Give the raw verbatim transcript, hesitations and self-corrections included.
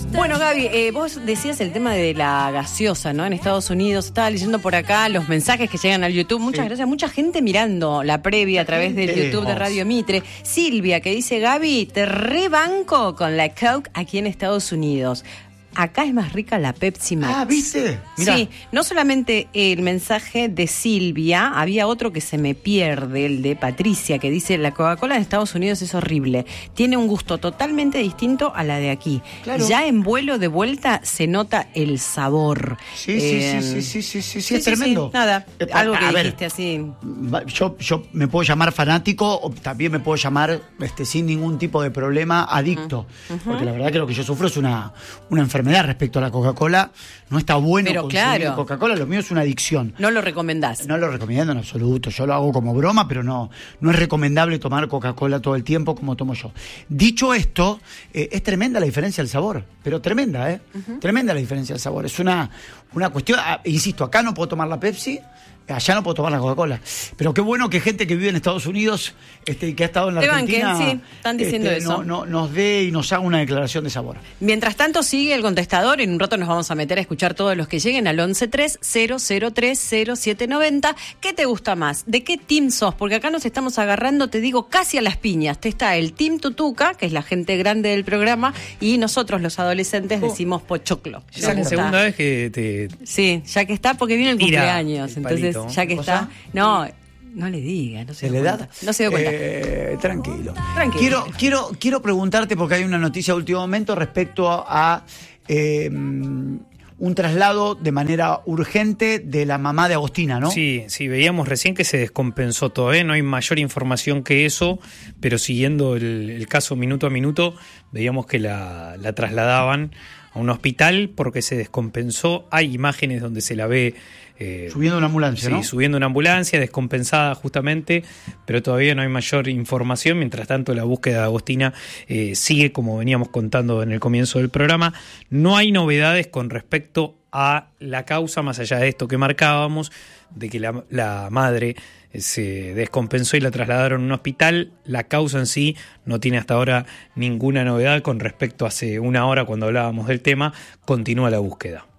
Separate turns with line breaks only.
Bueno, Gaby, eh, vos decías el tema de la gaseosa, ¿no? En Estados Unidos, estaba leyendo por acá los mensajes que llegan al YouTube. Muchas sí. gracias. Mucha gente mirando la previa a través del YouTube de Radio Mitre. Silvia, que dice, Gaby, te rebanco con la Coke aquí en Estados Unidos. Acá es más rica la Pepsi Max.
Ah, ¿viste? Mirá.
Sí, no solamente el mensaje de Silvia, había otro que se me pierde, el de Patricia, que dice, la Coca-Cola de Estados Unidos es horrible. Tiene un gusto totalmente distinto a la de aquí. Claro. Ya en vuelo de vuelta se nota el sabor.
Sí,
eh,
sí, sí, sí, sí, sí, sí, sí,
sí,
es sí, tremendo.
Sí, nada,
eh,
algo que
a
dijiste
ver,
así.
Yo, yo me puedo llamar fanático o también me puedo llamar, este, sin ningún tipo de problema, adicto. Uh-huh. Porque la verdad que lo que yo sufro es una, una enfermedad respecto a la Coca-Cola. No está bueno
Pero
consumir
claro.
Coca-Cola, lo mío es una adicción.
No lo recomendás.
No lo recomiendo en absoluto, yo lo hago como broma, pero no, no es recomendable tomar Coca-Cola todo el tiempo como tomo yo. Dicho esto, eh, es tremenda la diferencia del sabor, pero tremenda, ¿eh? Uh-huh. Tremenda la diferencia del sabor. Es una, una cuestión, ah, insisto, acá no puedo tomar la Pepsi, allá no puedo tomar la Coca-Cola. Pero qué bueno que gente que vive en Estados Unidos este, y que ha estado en la
Te
Argentina
banquen, sí, están diciendo
este,
eso.
No, no, nos dé y nos haga una declaración de sabor.
Mientras tanto sigue el contestador, en un rato nos vamos a meter a escuchar todos los que lleguen al once tres cero cero tres cero siete noventa. ¿Qué te gusta más? ¿De qué team sos? Porque acá nos estamos agarrando, te digo, casi a las piñas. Te está el Team Tutuca, que es la gente grande del programa, y nosotros los adolescentes oh. decimos pochoclo.
Ya es la segunda vez que te...
Sí, ya que está, porque viene el cumpleaños, el entonces ya que está... No, no le diga, no se
¿De la edad?
No se dio cuenta.
Eh, tranquilo.
Tranquilo.
Quiero, quiero, quiero preguntarte, porque hay una noticia de último momento respecto a, a eh, un traslado de manera urgente de la mamá de Agostina, ¿no?
Sí, sí, veíamos recién que se descompensó. Todavía no hay mayor información que eso, pero siguiendo el, el caso minuto a minuto, veíamos que la, la trasladaban a un hospital porque se descompensó. Hay imágenes donde se la ve
Eh, subiendo una ambulancia,
sí,
¿no?
subiendo una ambulancia, descompensada justamente, pero todavía no hay mayor información. Mientras tanto, la búsqueda de Agostina eh, sigue, como veníamos contando en el comienzo del programa. No hay novedades con respecto a la causa, más allá de esto que marcábamos, de que la, la madre se descompensó y la trasladaron a un hospital. La causa en sí no tiene hasta ahora ninguna novedad con respecto a hace una hora cuando hablábamos del tema. Continúa la búsqueda.